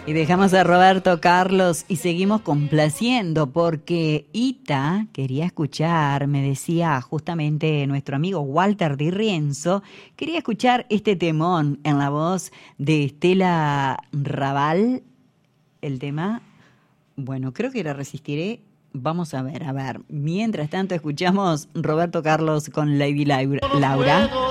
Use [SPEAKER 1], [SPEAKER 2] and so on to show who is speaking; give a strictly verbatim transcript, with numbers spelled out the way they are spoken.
[SPEAKER 1] Y dejamos a Roberto Carlos y seguimos complaciendo porque Ita quería escuchar, me decía justamente nuestro amigo Walter Di Rienzo, quería escuchar este temón en la voz de Estela Raval, el tema, bueno, creo que la resistiré, vamos a ver, a ver, mientras tanto escuchamos Roberto Carlos con Lady Laura.